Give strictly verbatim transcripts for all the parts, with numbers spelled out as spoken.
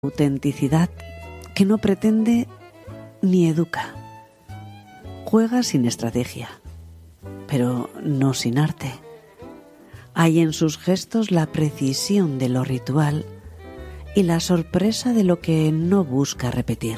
autenticidad que no pretende ni educa. Juega sin estrategia, pero no sin arte. Hay en sus gestos la precisión de lo ritual y la sorpresa de lo que no busca repetir.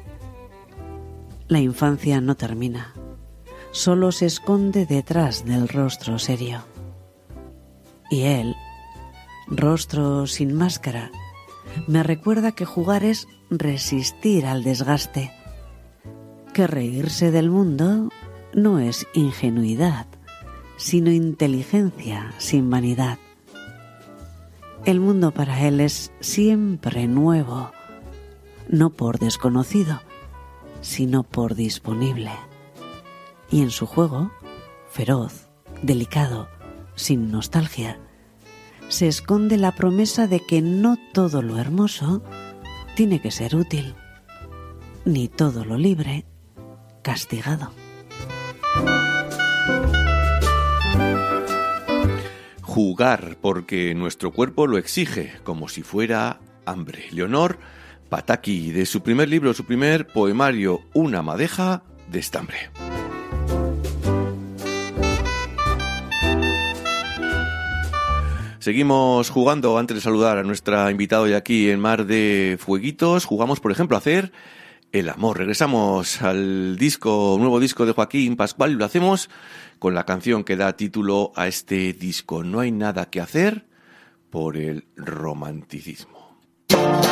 La infancia no termina, solo se esconde detrás del rostro serio. Y él, rostro sin máscara, me recuerda que jugar es resistir al desgaste, que reírse del mundo no es ingenuidad, sino inteligencia sin vanidad. El mundo para él es siempre nuevo, no por desconocido, sino por disponible. Y en su juego, feroz, delicado, sin nostalgia, se esconde la promesa de que no todo lo hermoso tiene que ser útil, ni todo lo libre castigado. Jugar porque nuestro cuerpo lo exige, como si fuera hambre. Leonor Pataki, de su primer libro, su primer poemario, Una madeja de estambre. Seguimos jugando. Antes de saludar a nuestra invitada hoy aquí en Mar de Fueguitos, jugamos, por ejemplo, a hacer el amor. Regresamos al disco, nuevo disco de Joaquín Pascual, y lo hacemos con la canción que da título a este disco, No hay nada que hacer por el romanticismo.